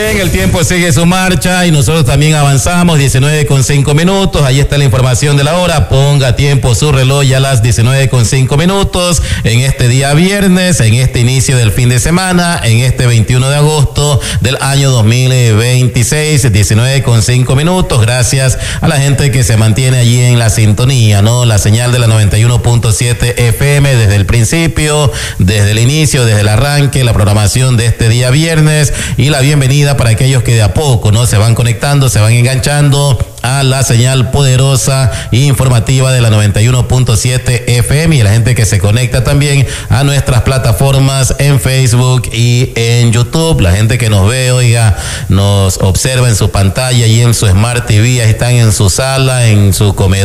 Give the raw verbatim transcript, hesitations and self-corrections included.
Bien, el tiempo sigue su marcha y nosotros también avanzamos, diecinueve con cinco minutos, ahí está la información de la hora, ponga a tiempo su reloj ya a las diecinueve con cinco minutos, en este día viernes, en este inicio del fin de semana, en este veintiuno de agosto del año dos mil veintiséis, diecinueve con cinco minutos, gracias a la gente que se mantiene allí en la sintonía, ¿no? La señal de la noventa y uno punto siete F M desde el principio, desde el inicio, desde el arranque, la programación de este día viernes y la bienvenida para aquellos que de a poco, ¿no? Se van conectando, se van enganchando a la señal poderosa e informativa de la noventa y uno punto siete F M y la gente que se conecta también a nuestras plataformas en Facebook y en YouTube, la gente que nos ve, oiga, nos observa en su pantalla y en su Smart T V, ahí están en su sala, en su comedor.